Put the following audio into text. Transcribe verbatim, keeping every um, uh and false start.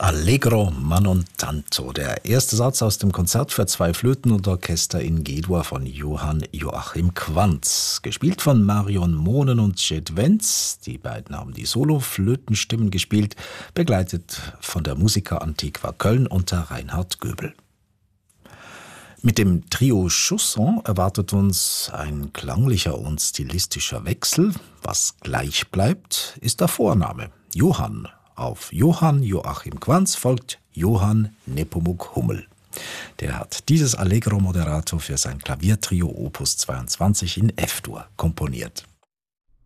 Allegro Manon Tanto, der erste Satz aus dem Konzert für zwei Flöten und Orchester in G-Dur von Johann Joachim Quanz, gespielt von Marion Mohnen und Chet Wenz. Die beiden haben die Solo-Flötenstimmen gespielt, begleitet von der Musica Antiqua Köln unter Reinhard Göbel. Mit dem Trio Chausson erwartet uns ein klanglicher und stilistischer Wechsel. Was gleich bleibt, ist der Vorname Johann. Auf Johann Joachim Quanz folgt Johann Nepomuk Hummel. Der hat dieses Allegro Moderato für sein Klaviertrio Opus zweiundzwanzig in F-Dur komponiert.